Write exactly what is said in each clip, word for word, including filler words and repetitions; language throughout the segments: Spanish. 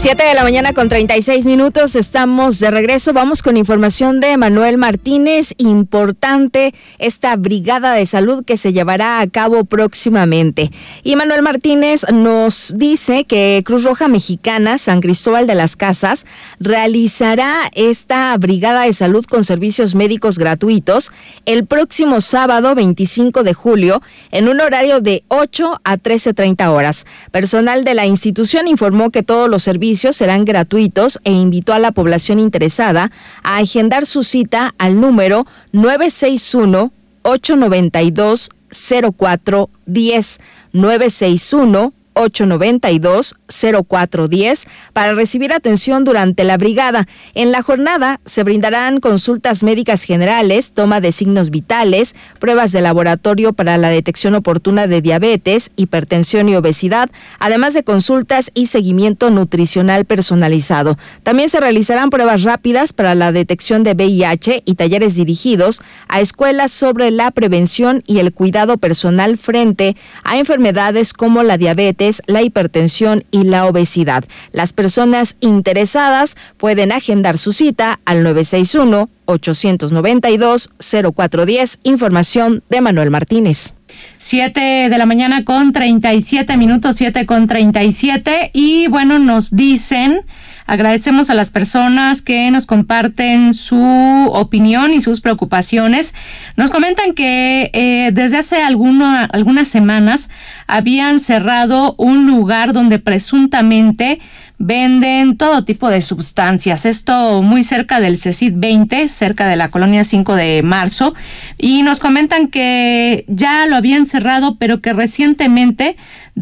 Siete de la mañana con treinta y seis minutos, estamos de regreso. Vamos con información de Manuel Martínez. Importante esta brigada de salud que se llevará a cabo próximamente. Y Manuel Martínez nos dice que Cruz Roja Mexicana San Cristóbal de las Casas realizará esta brigada de salud con servicios médicos gratuitos el próximo sábado veinticinco de julio en un horario de ocho a trece treinta horas. Personal de la institución informó que todos los servicios serán gratuitos e invitó a la población interesada a agendar su cita al número nueve seis uno, ocho nueve dos, cero cuatro uno cero, nueve seis uno, ocho nueve dos, cero cuatro uno cero para recibir atención durante la brigada. En la jornada se brindarán consultas médicas generales, toma de signos vitales, pruebas de laboratorio para la detección oportuna de diabetes, hipertensión y obesidad, además de consultas y seguimiento nutricional personalizado. También se realizarán pruebas rápidas para la detección de V I H y talleres dirigidos a escuelas sobre la prevención y el cuidado personal frente a enfermedades como la diabetes, la hipertensión y la obesidad. Las personas interesadas pueden agendar su cita al nueve seis uno, ocho nueve dos, cero cuatro uno cero. Información de Manuel Martínez. Siete de la mañana con treinta y siete minutos, siete con treinta y siete. Y bueno, nos dicen, agradecemos a las personas que nos comparten su opinión y sus preocupaciones. Nos comentan que eh, desde hace alguna, algunas semanas habían cerrado un lugar donde presuntamente venden todo tipo de sustancias. Esto muy cerca del CECIT veinte, cerca de la colonia cinco de marzo. Y nos comentan que ya lo habían cerrado, pero que recientemente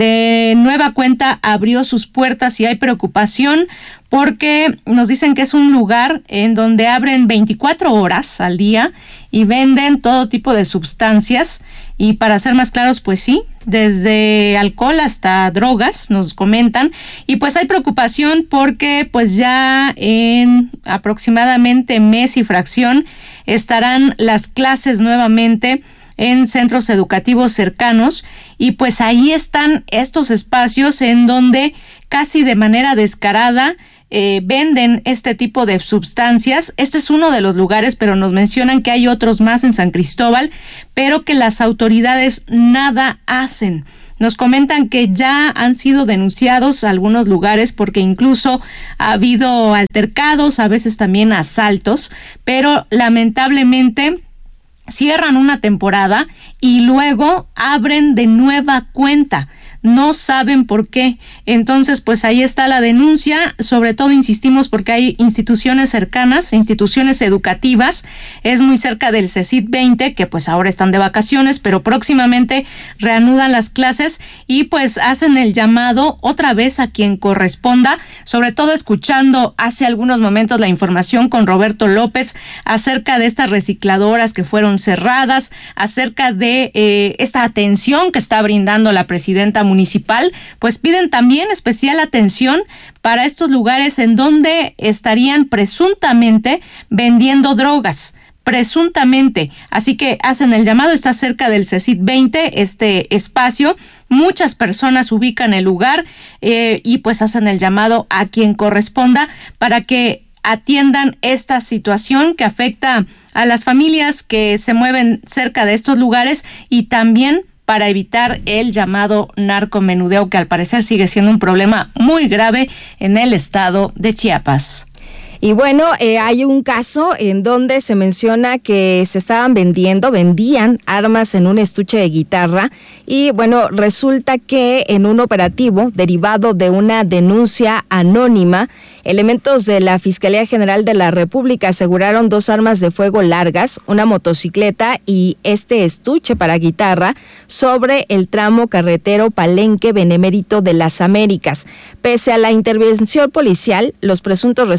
de nueva cuenta abrió sus puertas y hay preocupación porque nos dicen que es un lugar en donde abren veinticuatro horas al día y venden todo tipo de sustancias. Y para ser más claros, pues sí, desde alcohol hasta drogas, nos comentan. Y pues hay preocupación porque pues ya en aproximadamente mes y fracción estarán las clases nuevamente en centros educativos cercanos. Y pues ahí están estos espacios en donde casi de manera descarada Eh, venden este tipo de sustancias. Esto es uno de los lugares, pero nos mencionan que hay otros más en San Cristóbal, pero que las autoridades nada hacen. Nos comentan que ya han sido denunciados algunos lugares porque incluso ha habido altercados, a veces también asaltos, pero lamentablemente cierran una temporada y luego abren de nueva cuenta. No saben por qué. Entonces, pues ahí está la denuncia. Sobre todo insistimos porque hay instituciones cercanas, instituciones educativas. Es muy cerca del CECIT veinte, que pues ahora están de vacaciones, pero próximamente reanudan las clases y pues hacen el llamado otra vez a quien corresponda, sobre todo escuchando hace algunos momentos la información con Roberto López acerca de estas recicladoras que fueron cerradas, acerca de eh, esta atención que está brindando la presidenta municipal. Pues piden también especial atención para estos lugares en donde estarían presuntamente vendiendo drogas. Presuntamente. Así que hacen el llamado, está cerca del CECIT veinte, este espacio. Muchas personas ubican el lugar eh, y pues hacen el llamado a quien corresponda para que atiendan esta situación que afecta a las familias que se mueven cerca de estos lugares y también para evitar el llamado narcomenudeo, que al parecer sigue siendo un problema muy grave en el estado de Chiapas. Y bueno, eh, hay un caso en donde se menciona que se estaban vendiendo, vendían armas en un estuche de guitarra y bueno, resulta que en un operativo derivado de una denuncia anónima, elementos de la Fiscalía General de la República aseguraron dos armas de fuego largas, una motocicleta y este estuche para guitarra sobre el tramo carretero Palenque Benemérito de las Américas. Pese a la intervención policial, los presuntos responsables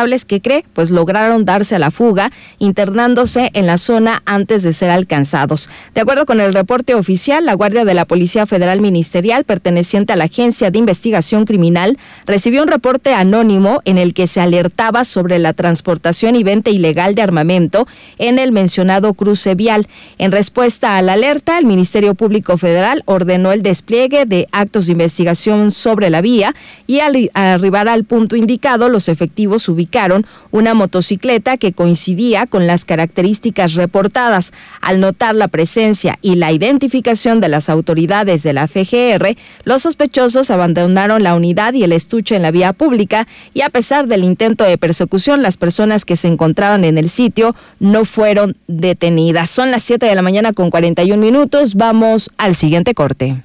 responsables, ¿qué cree? Pues lograron darse a la fuga, internándose en la zona antes de ser alcanzados. De acuerdo con el reporte oficial, la Guardia de la Policía Federal Ministerial, perteneciente a la Agencia de Investigación Criminal, recibió un reporte anónimo en el que se alertaba sobre la transportación y venta ilegal de armamento en el mencionado cruce vial. En respuesta a la alerta, el Ministerio Público Federal ordenó el despliegue de actos de investigación sobre la vía y al arribar al punto indicado, los efectivos ubicaron una motocicleta que coincidía con las características reportadas. Al notar la presencia y la identificación de las autoridades de la F G R, los sospechosos abandonaron la unidad y el estuche en la vía pública y a pesar del intento de persecución, las personas que se encontraban en el sitio no fueron detenidas. Son las siete de la mañana con cuarenta y un minutos. Vamos al siguiente corte.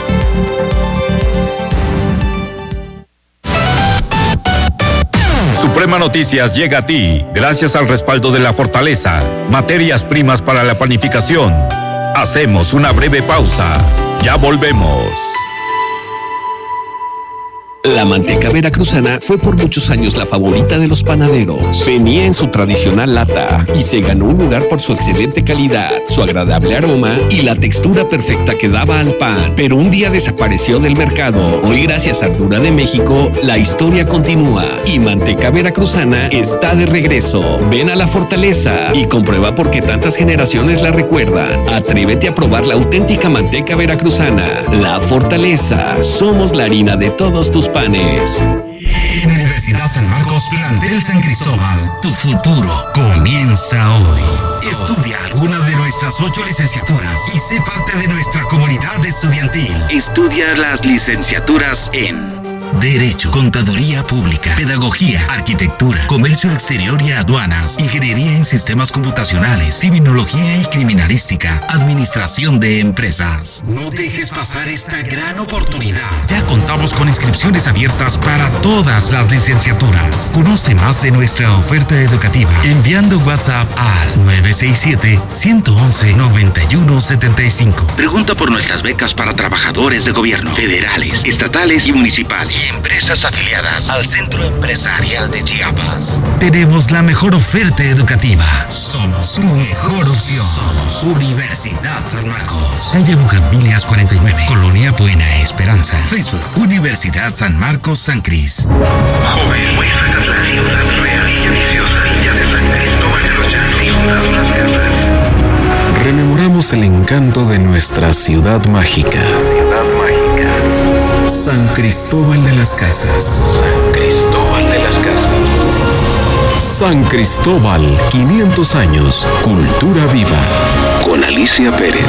Suprema Noticias llega a ti gracias al respaldo de La Fortaleza, materias primas para la panificación. Hacemos una breve pausa. Ya volvemos. La manteca veracruzana fue por muchos años la favorita de los panaderos. Venía en su tradicional lata y se ganó un lugar por su excelente calidad, su agradable aroma y la textura perfecta que daba al pan. Pero un día desapareció del mercado. Hoy, gracias a Ardura de México, la historia continúa y manteca veracruzana está de regreso. Ven a La Fortaleza y comprueba por qué tantas generaciones la recuerdan. Atrévete a probar la auténtica manteca veracruzana. La Fortaleza. Somos la harina de todos tus panes. En Universidad San Marcos, plantel San Cristóbal, tu futuro comienza hoy. Estudia alguna de nuestras ocho licenciaturas y sé parte de nuestra comunidad estudiantil. Estudia las licenciaturas en Derecho, Contaduría Pública, Pedagogía, Arquitectura, Comercio Exterior y Aduanas, Ingeniería en Sistemas Computacionales, Criminología y Criminalística, Administración de Empresas. No dejes pasar esta gran oportunidad. Ya contamos con inscripciones abiertas para todas las licenciaturas. Conoce más de nuestra oferta educativa enviando WhatsApp al nueve seis siete, uno uno uno, nueve uno siete cinco. Pregunta por nuestras becas para trabajadores de gobierno, federales, estatales y municipales. Y empresas afiliadas al Centro Empresarial de Chiapas. Tenemos la mejor oferta educativa. Somos tu mejor opción. Somos Universidad San Marcos. Calle Bugambilias cuarenta y nueve, Colonia Buena Esperanza. Facebook, Universidad San Marcos San Cris. Joven, muéstranos la ciudad real y deliciosa Villa de San Cristóbal de los Llanos, las casas. Rememoramos el encanto de nuestra ciudad mágica. Ciudad mágica. San Cristóbal de las Casas. San Cristóbal de las Casas. San Cristóbal, quinientos años, cultura viva. Con Alicia Pérez.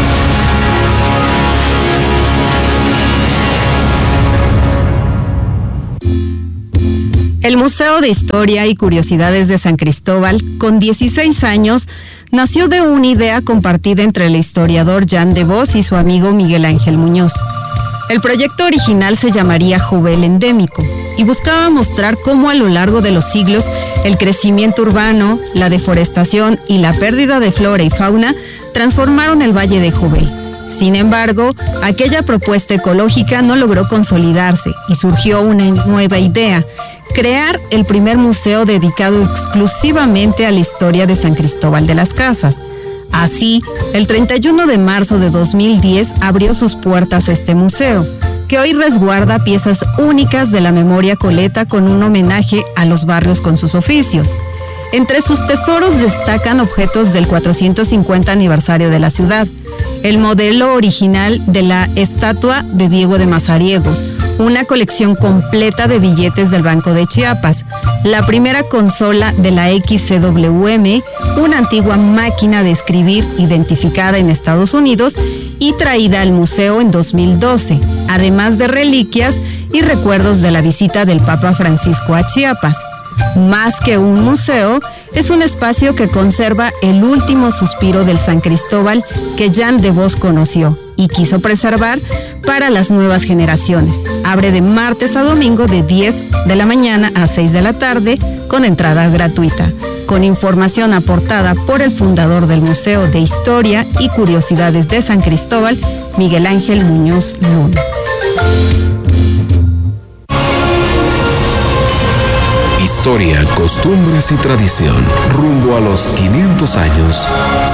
El Museo de Historia y Curiosidades de San Cristóbal, con dieciséis años, nació de una idea compartida entre el historiador Jan de Vos y su amigo Miguel Ángel Muñoz. El proyecto original se llamaría Jovel Endémico y buscaba mostrar cómo a lo largo de los siglos el crecimiento urbano, la deforestación y la pérdida de flora y fauna transformaron el Valle de Jovel. Sin embargo, aquella propuesta ecológica no logró consolidarse y surgió una nueva idea: crear el primer museo dedicado exclusivamente a la historia de San Cristóbal de las Casas. Así, el treinta y uno de marzo de dos mil diez abrió sus puertas este museo, que hoy resguarda piezas únicas de la memoria coleta con un homenaje a los barrios con sus oficios. Entre sus tesoros destacan objetos del cuatrocientos cincuenta aniversario de la ciudad, el modelo original de la estatua de Diego de Mazariegos, una colección completa de billetes del Banco de Chiapas, la primera consola de la X C W M, una antigua máquina de escribir identificada en Estados Unidos y traída al museo en dos mil doce, además de reliquias y recuerdos de la visita del Papa Francisco a Chiapas. Más que un museo, es un espacio que conserva el último suspiro del San Cristóbal que Jan de Vos conoció y quiso preservar para las nuevas generaciones. Abre de martes a domingo de diez de la mañana a seis de la tarde con entrada gratuita. Con información aportada por el fundador del Museo de Historia y Curiosidades de San Cristóbal, Miguel Ángel Muñoz Luna. Historia, costumbres y tradición. Rumbo a los quinientos años.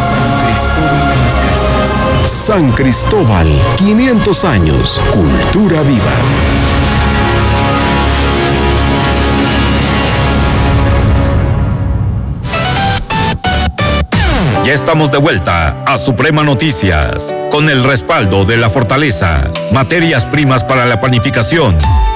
San Cristóbal, quinientos años. Cultura viva. Ya estamos de vuelta a Suprema Noticias, con el respaldo de La Fortaleza, materias primas para la panificación.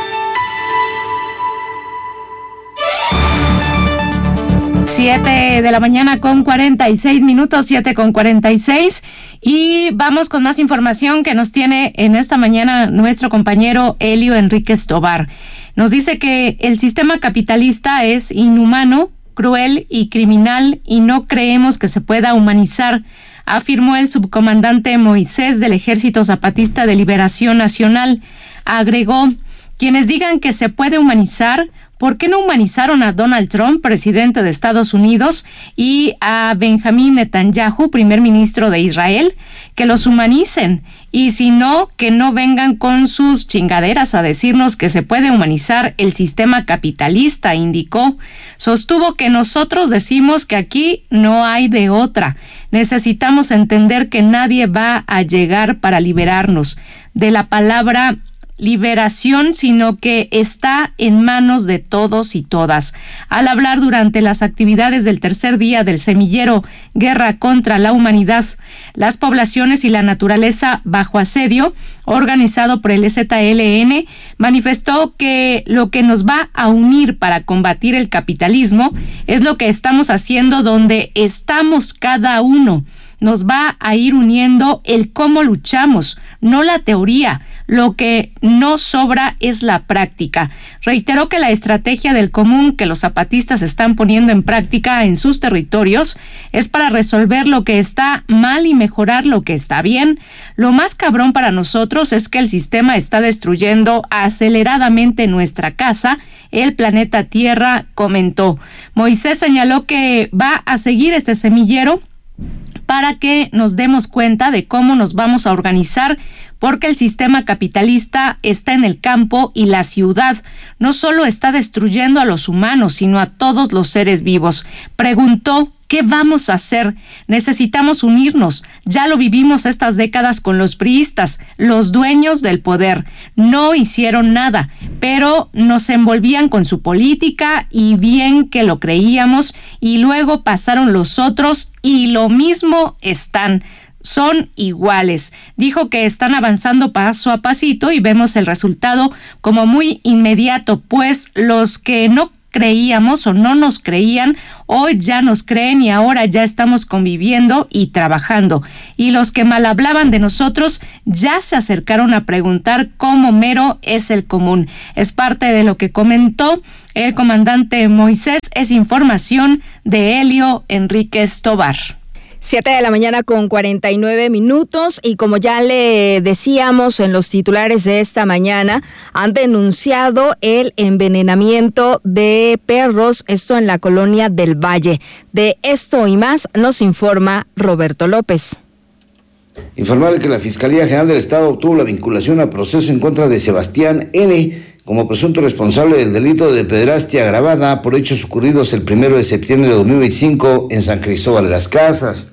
Siete de la mañana con cuarenta y seis minutos, siete con cuarenta y seis, y vamos con más información que nos tiene en esta mañana nuestro compañero Elio Enríquez Tobar. Nos dice que el sistema capitalista es inhumano, cruel y criminal y no creemos que se pueda humanizar, afirmó el subcomandante Moisés del Ejército Zapatista de Liberación Nacional. Agregó, quienes digan que se puede humanizar, ¿por qué no humanizaron a Donald Trump, presidente de Estados Unidos, y a Benjamín Netanyahu, primer ministro de Israel? Que los humanicen, y si no, que no vengan con sus chingaderas a decirnos que se puede humanizar el sistema capitalista, indicó. Sostuvo que nosotros decimos que aquí no hay de otra. Necesitamos entender que nadie va a llegar para liberarnos de la palabra liberación, sino que está en manos de todos y todas. Al hablar durante las actividades del tercer día del semillero Guerra contra la Humanidad, las poblaciones y la naturaleza bajo asedio, organizado por el E Z L N, manifestó que lo que nos va a unir para combatir el capitalismo es lo que estamos haciendo donde estamos cada uno. Nos va a ir uniendo el cómo luchamos, no la teoría. Lo que no sobra es la práctica. Reiteró que la estrategia del común que los zapatistas están poniendo en práctica en sus territorios es para resolver lo que está mal y mejorar lo que está bien. Lo más cabrón para nosotros es que el sistema está destruyendo aceleradamente nuestra casa, el planeta Tierra, comentó. Moisés señaló que va a seguir este semillero para que nos demos cuenta de cómo nos vamos a organizar, porque el sistema capitalista está en el campo y la ciudad. No solo está destruyendo a los humanos, sino a todos los seres vivos. Preguntó, ¿qué vamos a hacer? Necesitamos unirnos. Ya lo vivimos estas décadas con los priistas, los dueños del poder. No hicieron nada, pero nos envolvían con su política y bien que lo creíamos, y luego pasaron los otros y lo mismo están. Son iguales. Dijo que están avanzando paso a pasito y vemos el resultado como muy inmediato, pues los que no creíamos o no nos creían, hoy ya nos creen y ahora ya estamos conviviendo y trabajando. Y los que mal hablaban de nosotros ya se acercaron a preguntar cómo mero es el común. Es parte de lo que comentó el comandante Moisés. Es información de Elio Enríquez Tobar. Siete de la mañana con cuarenta y nueve minutos, y como ya le decíamos en los titulares de esta mañana, han denunciado el envenenamiento de perros, esto en la colonia del Valle. De esto y más nos informa Roberto López. Informarle que la Fiscalía General del Estado obtuvo la vinculación a proceso en contra de Sebastián N. como presunto responsable del delito de pederastia agravada por hechos ocurridos el primero de septiembre de dos mil veinticinco en San Cristóbal de las Casas.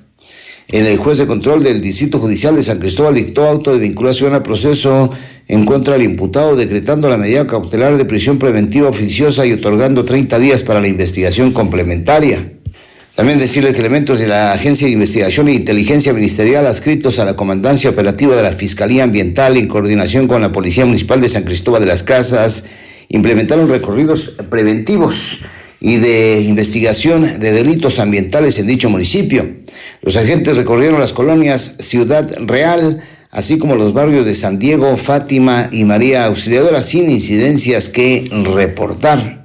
El juez de control del Distrito Judicial de San Cristóbal dictó auto de vinculación a proceso en contra del imputado, decretando la medida cautelar de prisión preventiva oficiosa y otorgando treinta días para la investigación complementaria. También decirle que elementos de la Agencia de Investigación e Inteligencia Ministerial adscritos a la Comandancia Operativa de la Fiscalía Ambiental en coordinación con la Policía Municipal de San Cristóbal de las Casas implementaron recorridos preventivos y de investigación de delitos ambientales en dicho municipio. Los agentes recorrieron las colonias Ciudad Real, así como los barrios de San Diego, Fátima y María Auxiliadora, sin incidencias que reportar.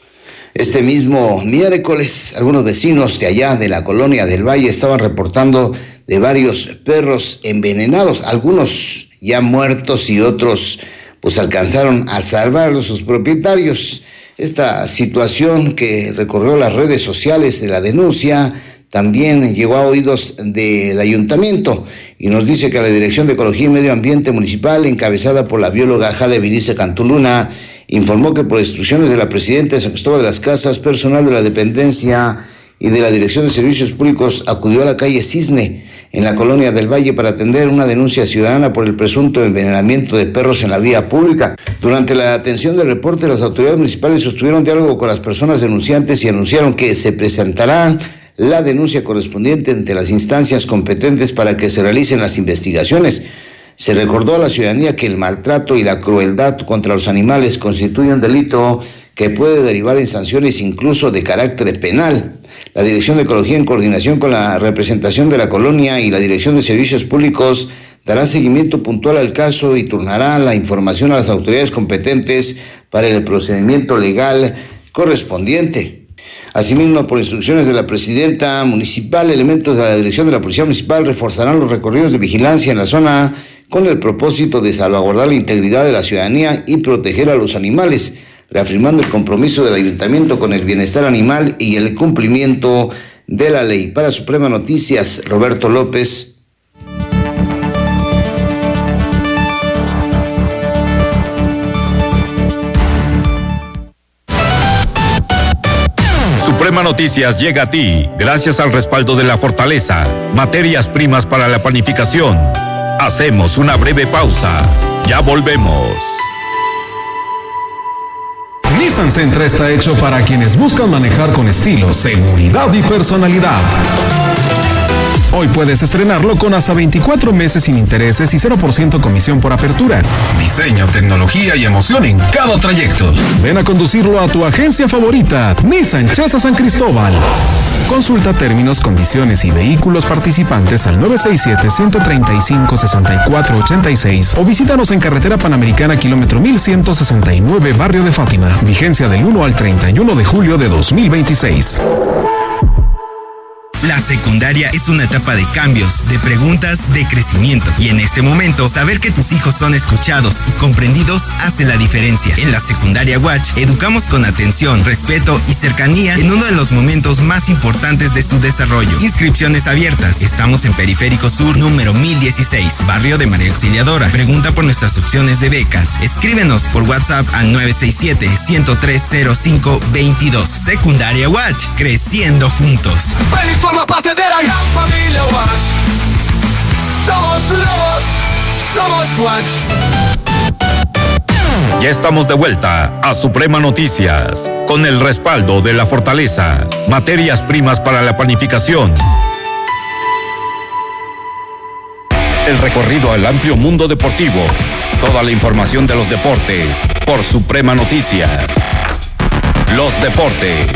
Este mismo miércoles, algunos vecinos de allá de la colonia del Valle estaban reportando de varios perros envenenados, algunos ya muertos y otros pues alcanzaron a salvarlos sus propietarios. Esta situación que recorrió las redes sociales de la denuncia también llegó a oídos del ayuntamiento y nos dice que la Dirección de Ecología y Medio Ambiente Municipal, encabezada por la bióloga Jade Vinice Cantuluna, informó que por instrucciones de la presidenta de San Cristóbal de las Casas, personal de la dependencia y de la Dirección de Servicios Públicos acudió a la calle Cisne, en la colonia del Valle, para atender una denuncia ciudadana por el presunto envenenamiento de perros en la vía pública. Durante la atención del reporte, las autoridades municipales sostuvieron diálogo con las personas denunciantes y anunciaron que se presentará la denuncia correspondiente ante las instancias competentes para que se realicen las investigaciones. Se recordó a la ciudadanía que el maltrato y la crueldad contra los animales constituye un delito que puede derivar en sanciones incluso de carácter penal. La Dirección de Ecología, en coordinación con la representación de la colonia y la Dirección de Servicios Públicos, dará seguimiento puntual al caso y turnará la información a las autoridades competentes para el procedimiento legal correspondiente. Asimismo, por instrucciones de la presidenta municipal, elementos de la Dirección de la Policía Municipal reforzarán los recorridos de vigilancia en la zona con el propósito de salvaguardar la integridad de la ciudadanía y proteger a los animales, reafirmando el compromiso del ayuntamiento con el bienestar animal y el cumplimiento de la ley. Para Suprema Noticias, Roberto López. Suprema Noticias llega a ti gracias al respaldo de La Fortaleza, materias primas para la panificación. Hacemos una breve pausa. Ya volvemos. Nissan Sentra está hecho para quienes buscan manejar con estilo, seguridad y personalidad. Hoy puedes estrenarlo con hasta veinticuatro meses sin intereses y cero por ciento comisión por apertura. Diseño, tecnología y emoción en cada trayecto. Ven a conducirlo a tu agencia favorita, Nissan Chesa San Cristóbal. Consulta términos, condiciones y vehículos participantes al nueve seis siete, uno tres cinco, seis cuatro ocho seis o visítanos en Carretera Panamericana, kilómetro mil ciento sesenta y nueve, Barrio de Fátima. Vigencia del uno al treinta y uno de julio de dos mil veintiséis. La secundaria es una etapa de cambios, de preguntas, de crecimiento. Y en este momento, saber que tus hijos son escuchados y comprendidos hace la diferencia. En la Secundaria Watch, educamos con atención, respeto y cercanía en uno de los momentos más importantes de su desarrollo. Inscripciones abiertas. Estamos en Periférico Sur, número mil dieciséis, Barrio de María Auxiliadora. Pregunta por nuestras opciones de becas. Escríbenos por WhatsApp al nueve seis siete, uno tres cero cinco dos dos. Secundaria Watch, creciendo juntos. Forma parte de la gran familia Watch. Somos lobos, somos Watch. Ya estamos de vuelta a Suprema Noticias, con el respaldo de La Fortaleza, materias primas para la panificación. El recorrido al amplio mundo deportivo. Toda la información de los deportes por Suprema Noticias. Los deportes.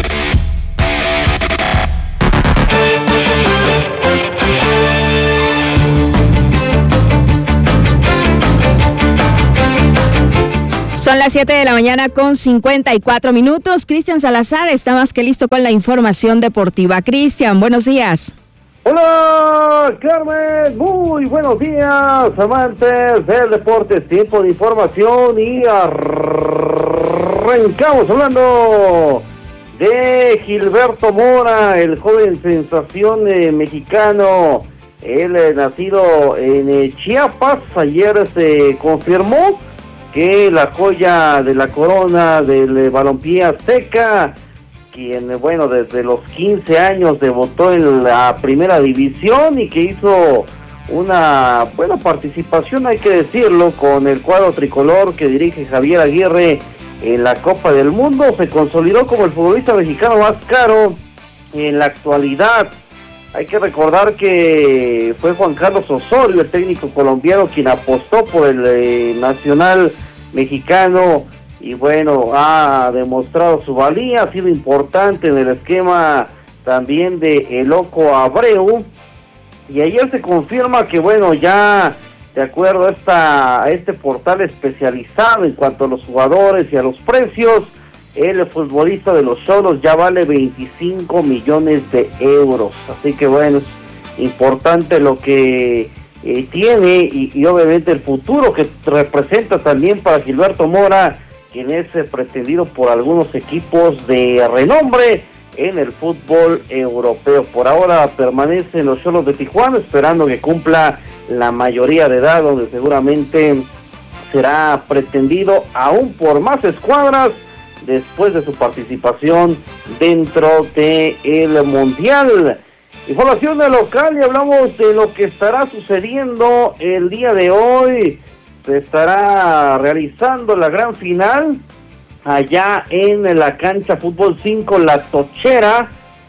Son las siete de la mañana con cincuenta y cuatro minutos. Cristian Salazar está más que listo con la información deportiva. Cristian, buenos días. Hola, Carmen. Muy buenos días, amantes del deporte. Tiempo de información y arrancamos hablando de Gilberto Mora, el joven sensación eh, mexicano. Él eh, nacido en eh, Chiapas. Ayer se confirmó que la joya de la corona del eh, balompié azteca, quien, bueno, desde los quince años debutó en la primera división y que hizo una buena participación, hay que decirlo, con el cuadro tricolor que dirige Javier Aguirre en la Copa del Mundo, se consolidó como el futbolista mexicano más caro en la actualidad. Hay que recordar que fue Juan Carlos Osorio, el técnico colombiano, quien apostó por el eh, nacional mexicano y bueno, ha demostrado su valía, ha sido importante en el esquema también de El Loco Abreu, y ayer se confirma que bueno, ya de acuerdo a, esta, a este portal especializado en cuanto a los jugadores y a los precios, el futbolista de los Xolos ya vale veinticinco millones de euros, así que bueno, es importante lo que eh, tiene y, y obviamente el futuro que representa también para Gilberto Mora, quien es eh, pretendido por algunos equipos de renombre en el fútbol europeo. Por ahora permanece en los Xolos de Tijuana, esperando que cumpla la mayoría de edad, donde seguramente será pretendido aún por más escuadras después de su participación dentro del Mundial. Información de local y hablamos de lo que estará sucediendo el día de hoy. Se estará realizando la gran final allá en la cancha Fútbol cinco La Tochera,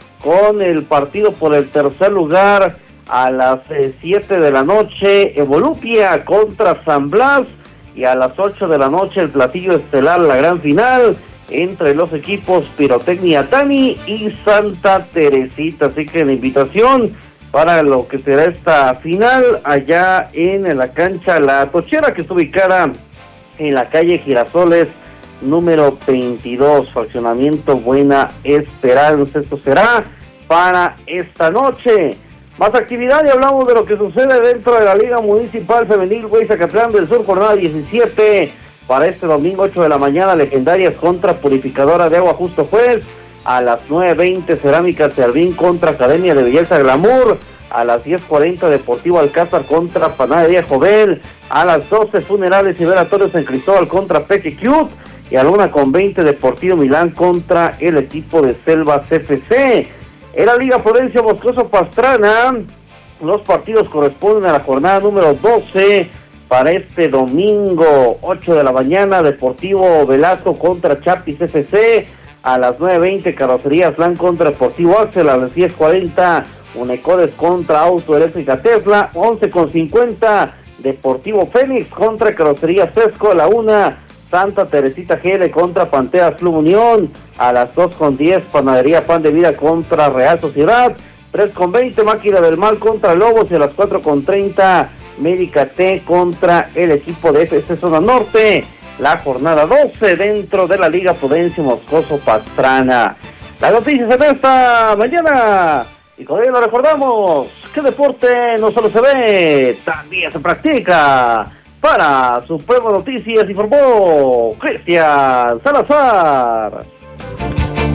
con el partido por el tercer lugar a las siete de la noche, Evolupia contra San Blas, y a las ocho de la noche el platillo estelar, la gran final entre los equipos Pirotecnia Tani y Santa Teresita. Así que la invitación para lo que será esta final allá en la cancha La Tochera, que está ubicada en la calle Girasoles número veintidós, fraccionamiento Buena Esperanza. Esto será para esta noche. Más actividad y hablamos de lo que sucede dentro de la Liga Municipal Femenil Güey-Zacatlán del Sur, jornada diecisiete. Para este domingo, ocho de la mañana, Legendarias contra Purificadora de Agua Justo Juez. A las nueve veinte, Cerámica Servín contra Academia de Belleza Glamour. A las diez cuarenta, Deportivo Alcázar contra Panadería Jovel. A las doce, Funerales y Velatorios en Cristóbal contra Peque Cute. Y a la una con veinte, Deportivo Milán contra el equipo de Selvas F C. En la Liga Florencio Moscoso Pastrana, los partidos corresponden a la jornada número doce. Para este domingo, ocho de la mañana, Deportivo Velasco contra Chapis F C. A las nueve veinte, Carrocería Slan contra Deportivo Axel. A las diez cuarenta, Unecodes contra Autoeléctrica Tesla. once con cincuenta, Deportivo Fénix contra Carrocería Sesco. A la una, Santa Teresita G L contra Panteras Club Unión. A las dos con diez, Panadería Pan de Vida contra Real Sociedad. tres con veinte, Máquina del Mal contra Lobos. Y a las cuatro con treinta, Médica T contra el equipo de F C Zona Norte. La jornada doce dentro de la Liga Prudencio Moscoso Pastrana. Las noticias en esta mañana. Y con ello lo recordamos que deporte no solo se ve, también se practica. Para Supremo Noticias informó Cristian Salazar.